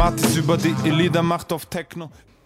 Martis über die Lieder macht auf Techno.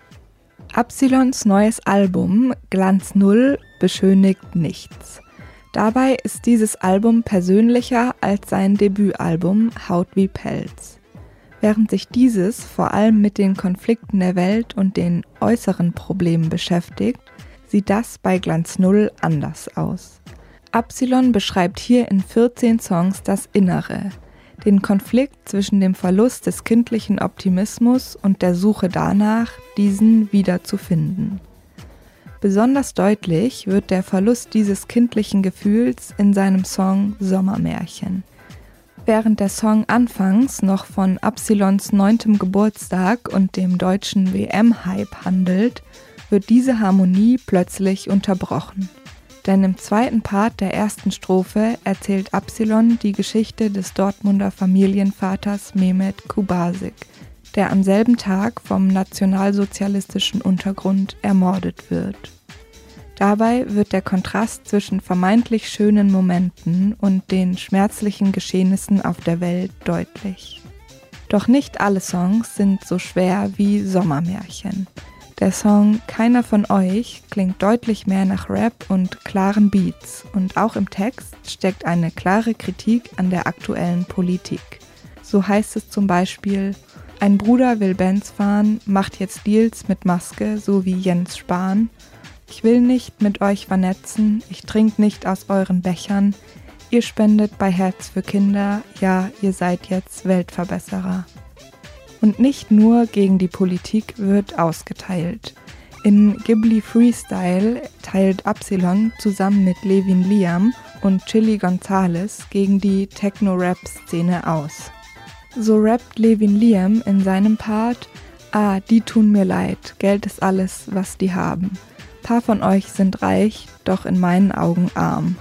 Absilons neues Album Glanz Null beschönigt nichts. Dabei ist dieses Album persönlicher als sein Debütalbum Haut wie Pelz. Während sich dieses vor allem mit den Konflikten der Welt und den äußeren Problemen beschäftigt, sieht das bei Glanz Null anders aus. Absilon beschreibt hier in 14 Songs das Innere, den Konflikt zwischen dem Verlust des kindlichen Optimismus und der Suche danach, diesen wieder zu finden. Besonders deutlich wird der Verlust dieses kindlichen Gefühls in seinem Song Sommermärchen. Während der Song anfangs noch von Absilons 9. Geburtstag und dem deutschen WM-Hype handelt, wird diese Harmonie plötzlich unterbrochen. Denn im zweiten Part der ersten Strophe erzählt Absilon die Geschichte des Dortmunder Familienvaters Mehmet Kubasik, der am selben Tag vom nationalsozialistischen Untergrund ermordet wird. Dabei wird der Kontrast zwischen vermeintlich schönen Momenten und den schmerzlichen Geschehnissen auf der Welt deutlich. Doch nicht alle Songs sind so schwer wie Sommermärchen. Der Song Keiner von euch klingt deutlich mehr nach Rap und klaren Beats und auch im Text steckt eine klare Kritik an der aktuellen Politik. So heißt es zum Beispiel: Ein Bruder will Benz fahren, macht jetzt Deals mit Maske, so wie Jens Spahn. Ich will nicht mit euch vernetzen, ich trink nicht aus euren Bechern. Ihr spendet bei Herz für Kinder, ja, ihr seid jetzt Weltverbesserer. Und nicht nur gegen die Politik wird ausgeteilt. In Ghibli Freestyle teilt Absilon zusammen mit Levin Liam und Chili Gonzales gegen die Techno-Rap-Szene aus. So rappt Levin Liam in seinem Part: Ah, die tun mir leid, Geld ist alles, was die haben. Paar von euch sind reich, doch in meinen Augen arm.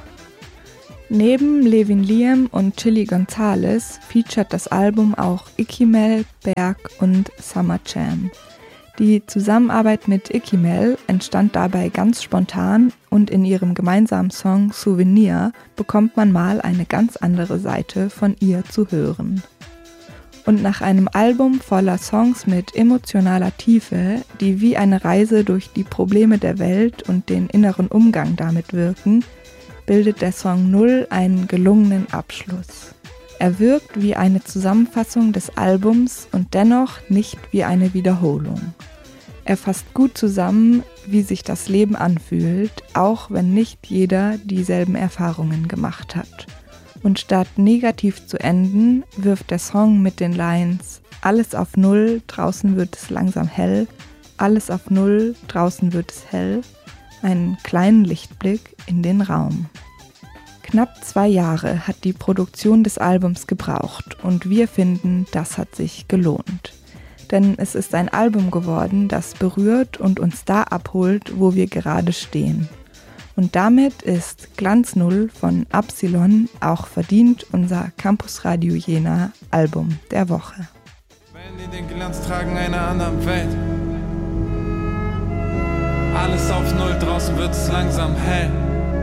Neben Levin Liam und Chili Gonzales featuret das Album auch Ikimel, Berg und Summer Jam. Die Zusammenarbeit mit Ikimel entstand dabei ganz spontan und in ihrem gemeinsamen Song Souvenir bekommt man mal eine ganz andere Seite von ihr zu hören. Und nach einem Album voller Songs mit emotionaler Tiefe, die wie eine Reise durch die Probleme der Welt und den inneren Umgang damit wirken, bildet der Song Null einen gelungenen Abschluss. Er wirkt wie eine Zusammenfassung des Albums und dennoch nicht wie eine Wiederholung. Er fasst gut zusammen, wie sich das Leben anfühlt, auch wenn nicht jeder dieselben Erfahrungen gemacht hat. Und statt negativ zu enden, wirft der Song mit den Lines: Alles auf Null, draußen wird es langsam hell, alles auf Null, draußen wird es hell, einen kleinen Lichtblick in den Raum. Knapp 2 Jahre hat die Produktion des Albums gebraucht und wir finden, das hat sich gelohnt. Denn es ist ein Album geworden, das berührt und uns da abholt, wo wir gerade stehen. Und damit ist Glanz Null von Absilon auch verdient unser Campus Radio Jena Album der Woche. Wenn die den Glanz tragen einer anderen Welt. Alles auf Null, draußen wird's langsam hell.